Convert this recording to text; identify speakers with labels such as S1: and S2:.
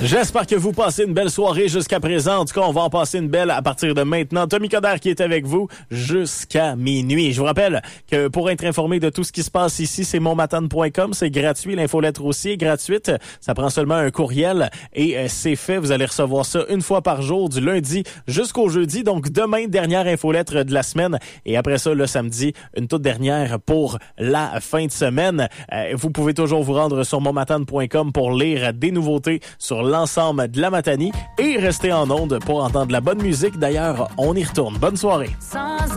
S1: J'espère que vous passez une belle soirée jusqu'à présent. En tout cas, on va en passer une belle à partir de maintenant. Tommy Coderre qui est avec vous jusqu'à minuit. Je vous rappelle que pour être informé de tout ce qui se passe ici, c'est monmatane.com. C'est gratuit. L'infolettre aussi est gratuite. Ça prend seulement un courriel et c'est fait. Vous allez recevoir ça une fois par jour du lundi jusqu'au jeudi. Donc demain, dernière infolettre de la semaine. Et après ça, le samedi, une toute dernière pour la fin de semaine. Vous pouvez toujours vous rendre sur monmatane.com pour lire des nouveautés sur l'ensemble de la Matanie et rester en onde pour entendre la bonne musique. D'ailleurs, on y retourne. Bonne soirée.